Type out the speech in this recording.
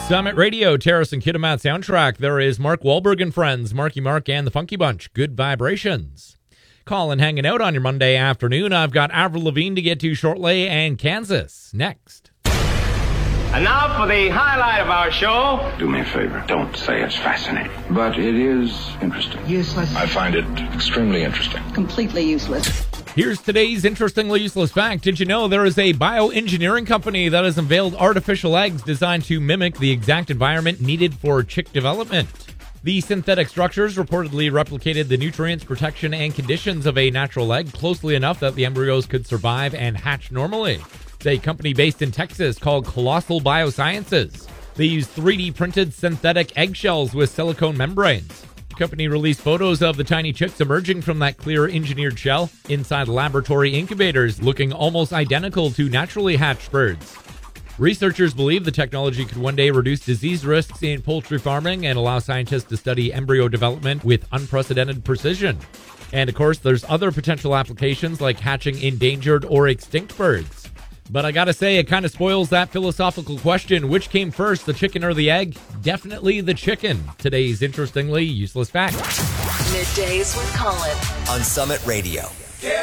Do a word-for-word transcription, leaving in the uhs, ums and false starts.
Summit Radio, Terrace and Kitimat soundtrack. There is Mark Wahlberg and friends, Marky Mark and the Funky Bunch. Good vibrations. Colin hanging out on your Monday afternoon. I've got Avril Lavigne to get to shortly and Kansas next. And now for the highlight of our show. Do me a favor. Don't say it's fascinating. But it is interesting. Useless. I find it extremely interesting. Completely useless. Here's today's interestingly useless fact. Did you know there is a bioengineering company that has unveiled artificial eggs designed to mimic the exact environment needed for chick development? The synthetic structures reportedly replicated the nutrients, protection, and conditions of a natural egg closely enough that the embryos could survive and hatch normally. It's a company based in Texas called Colossal Biosciences. They use three D printed synthetic eggshells with silicone membranes. The company released photos of the tiny chicks emerging from that clear engineered shell inside laboratory incubators, looking almost identical to naturally hatched birds. Researchers believe the technology could one day reduce disease risks in poultry farming and allow scientists to study embryo development with unprecedented precision. And of course, there's other potential applications like hatching endangered or extinct birds. But I gotta say, it kind of spoils that philosophical question, which came first, the chicken or the egg? Definitely the chicken. Today's interestingly useless fact. Middays with Colin on Summit Radio.